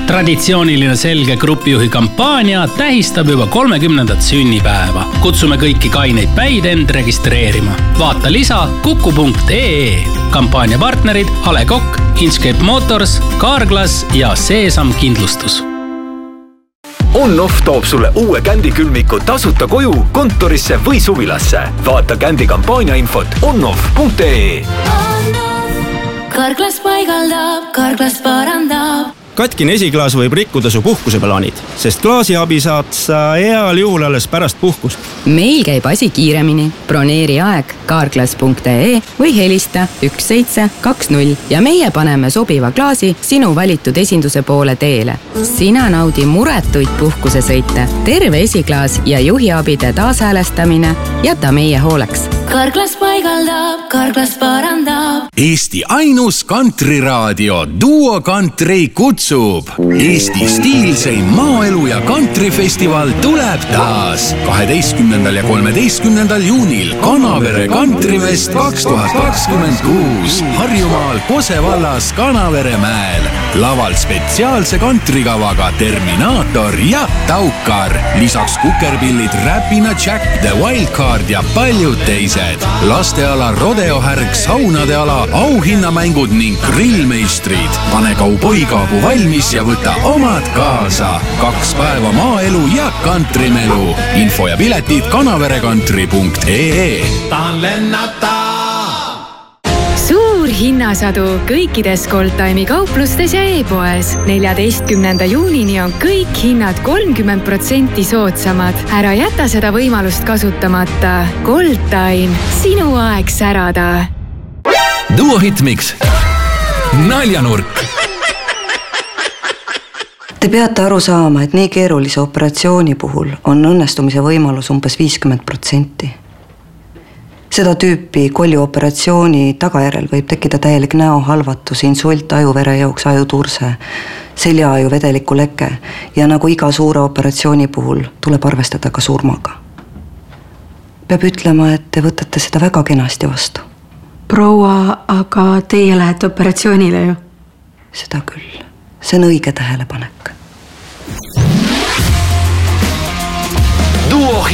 Traditsiooniline selge grupijuhi kampaania tähistab juba 30. sünnipäeva. Kutsume kõiki kaineid päid end registreerima. Vaata lisa kuku.ee. Kampaania partnerid A. Le Coq, Inchcape Motors, Carglass ja Seesam Kindlustus. On-Off toob sulle uue Kändi külmiku tasuta koju, kontorisse või suvilasse. Vaata Kändi kampaania infot onoff.ee. Carglass paigaldab, Carglass parandab. Katkine esiklaas võib rikkuda su puhkuseplaanid, sest klaasi abi saad sa heal juhul alles pärast puhkust. Meil käib asi kiiremini. Broneeri aeg carglass.ee või helista 1720 ja meie paneme sobiva klaasi sinu valitud esinduse poole teele. Sina naudi muretuid puhkusesõite, terve esiklaas ja juhiabide taashäälestamine jäta meie hooleks. Carglass paigaldab, Carglass parandab. Eesti ainus kantriraadio Duo Country kutsub. Eesti stiilseim maaelu ja kantrifestival tuleb taas 12. ja 13. juunil Kanavere Kantrifest 2026 Harjumaal Kose vallas Kanavere mäel. Laval spetsiaalse kantrikavaga Terminaator ja Taukar. Lisaks kukerpillid Räpina Jack, The Wildcard ja paljud teised. Lasteala rodeohärg, saunade ala, auhinnamängud ning grillmeistrid. Pane kauboikaabu valmis ja võta omad kaasa. 2 päeva maaelu ja kantrimelu. Info ja piletid kanaverekantri.ee. Tahan lennata! Suur hinnasadu kõikides Goldtime'i kauplustes ja e-poes. 14. juunini on kõik hinnad 30% soodsamad. Ära jäta seda võimalust kasutamata. Goldtime, sinu aeg särada. Duo Hitmix. Naljanurk. Te peate aru saama, et nii keerulise operatsiooni puhul on õnnestumise võimalus umbes 50%. Seda tüüpi koljooperatsiooni tagajärel võib tekkida täielik näohalvatus, insult, ajuverejooks, ajuturse, seljaaju vedeliku leke ja nagu iga suure operatsiooni puhul tuleb arvestada ka surmaga. Peab ütlema, et te võtate seda väga kenasti vastu. Proua, aga teie lähete operatsioonile ju? Seda küll. See on õige tähelepanek.